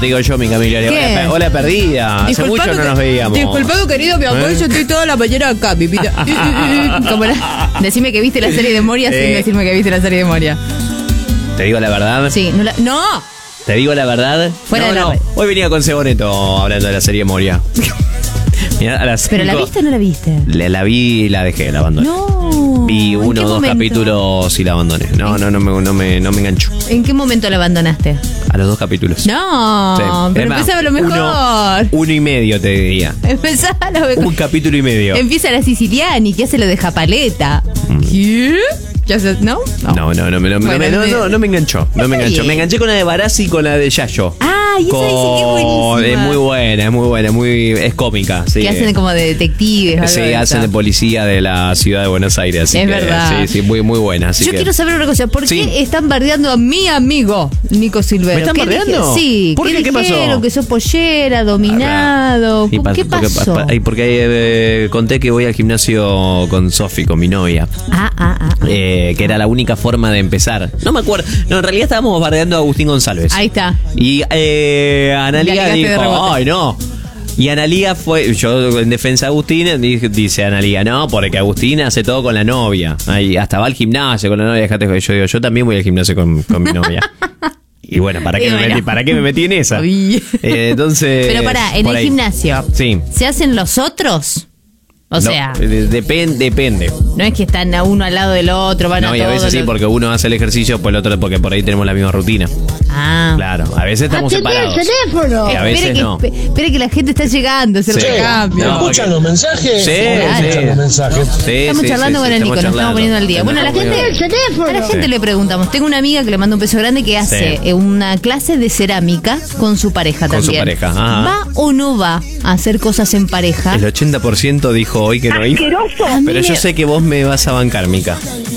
te digo yo, mi Camila. Hola, perdida. Hace mucho no nos veíamos. Disculpado, querido, mi amor, yo estoy toda la mañana acá, mi vida. Decime que viste la serie de Moria sin decirme que viste la serie de Moria. ¿Te digo la verdad? Sí, ¡no! ¿Te digo la verdad? Fuera de la red. Hoy venía con Seboneto hablando de la serie Moria. Mirá, ¿pero la viste o no la viste? La vi y la dejé, la abandoné. No. Vi 1 o 2 capítulos y la abandoné. No me engancho. ¿En qué momento la abandonaste? A los 2 capítulos. No, sí. Pero empezaba lo mejor. 1 y medio te diría. Empezaba lo mejor. 1 capítulo y medio. Empieza la Siciliani, que hace lo de Japaleta. ¿Qué? ¿No? No me enganchó. No me enganchó. Me enganché con la de Barassi y con la de Yayo. Y esa dice que es buenísima. Es muy buena, es cómica. Sí. Que hacen como de detectives. Sí, hacen de policía de la ciudad de Buenos Aires. Así es que, verdad. Sí, muy buena. Así Yo quiero saber una cosa. ¿Por qué están bardeando a mi amigo Nico Silvero? ¿Me están bardeando? Sí. ¿Por qué? ¿Qué pasó? Que sos pollera, dominado. ¿Qué pasó? Porque conté que voy al gimnasio con Sofi, con mi novia. Que era la única forma de empezar. No me acuerdo. No, en realidad estábamos bardeando a Agustín González. Ahí está. Y Analía dijo, ¡ay, no! Y Analía fue, yo en defensa de Agustín, dice Analía, no, porque Agustín hace todo con la novia. Ahí, hasta va al gimnasio con la novia. Yo digo, yo también voy al gimnasio con mi novia. Y bueno, ¿para qué me metí en esa? Entonces. Pero en el gimnasio, ¿se hacen los otros? O sea, depende. No es que están a uno al lado del otro, van a todos. No, y a veces sí, porque uno hace el ejercicio, pues el otro, porque por ahí tenemos la misma rutina. Claro, a veces estamos separados. El teléfono. Y a veces no. Espere que la gente está llegando, a hacer recambio. ¿Me escuchan los mensajes? Sí. Estamos charlando con el Nico, nos estamos poniendo al día. Bueno, a la gente le preguntamos. Tengo una amiga que le manda un beso grande que hace una clase de cerámica con su pareja también. Con su pareja. ¿Va o no va a hacer cosas en pareja? El 80% dijo hoy que no iba. Pero yo sé que vos me vas a bancar, Mica.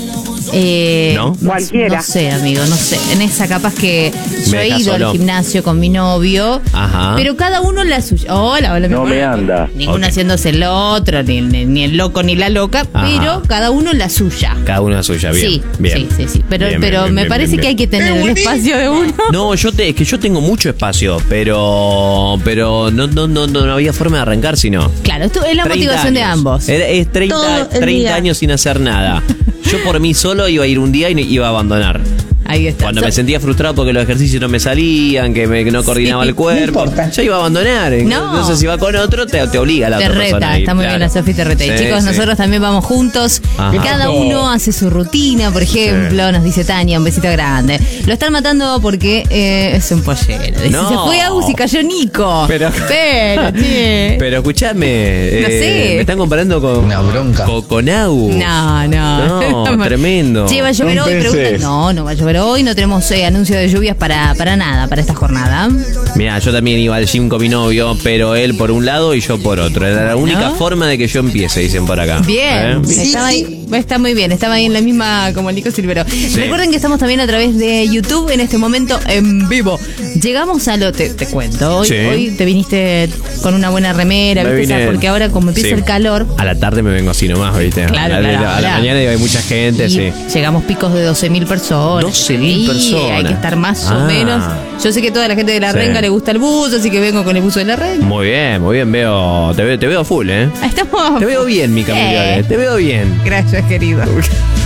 ¿No? Cualquiera. No sé, amigo, no sé. En esa capaz que yo he ido al gimnasio con mi novio. Pero cada uno la suya. Hola, no me anda. Ninguno haciéndose el otro, ni el loco ni la loca. Pero cada uno la suya. Cada uno la suya, bien. Sí, bien. Sí. Pero me parece que hay que tener el espacio de uno. No, es que yo tengo mucho espacio, pero no había forma de arrancar si no. Claro, esto es la motivación de ambos. Es 30 años sin hacer nada. Yo por mí solo iba a ir un día y iba a abandonar. Ahí está. Cuando me sentía frustrado porque los ejercicios no me salían, que no coordinaba el cuerpo, yo iba a abandonar. Entonces si va con otro, te obliga a la otra persona. Te reta, está muy bien la Sofi, te reta. Y chicos, nosotros también vamos juntos. Cada uno hace su rutina, por ejemplo, nos dice Tania, un besito grande. Lo están matando porque es un pollero. Se fue Agus y cayó Nico. Pero escuchame, no sé. Me están comparando con una bronca. Con Agus. No, tremendo. ¿Va a llover hoy? No va a llover hoy, no tenemos anuncio de lluvias para nada, para esta jornada. Mira, yo también iba al gym con mi novio, pero él por un lado y yo por otro. Era la única forma de que yo empiece, dicen por acá. Bien, está muy bien, estaba ahí en la misma como Nico Silvero. Recuerden que estamos también a través de YouTube en este momento en vivo. Llegamos a te cuento, hoy te viniste con una buena remera, ¿viste? Porque ahora como empieza el calor. A la tarde me vengo así nomás, ¿viste? Claro, a la mañana hay mucha gente, llegamos picos de 12.000 personas. 12.000 personas. Hay que estar más o menos. Yo sé que toda la gente de la renga le gusta el buzo, así que vengo con el buzo de la renga. Muy bien, te veo full, ¿eh? Estamos. Te veo bien, mi Camila, te veo bien. Gracias, querido.